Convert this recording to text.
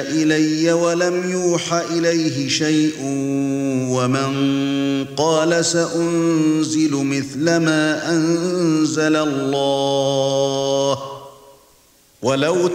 إِلَيَّ وَلَمْ يُوحَ إِلَيْهِ شَيْءٌ وَمَنْ قَالَ سَأُنْزِلُ مِثْلَ مَا أَنزَلَ اللَّهُ وَلَوْ